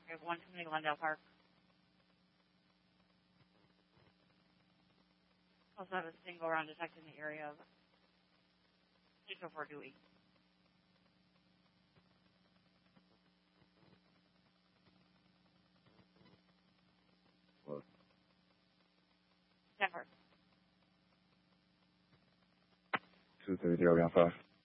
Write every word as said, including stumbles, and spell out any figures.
We have one too many Glendale Park. Also have a single round detected in the area of just before Dewey. What? Denver. two three zero one five.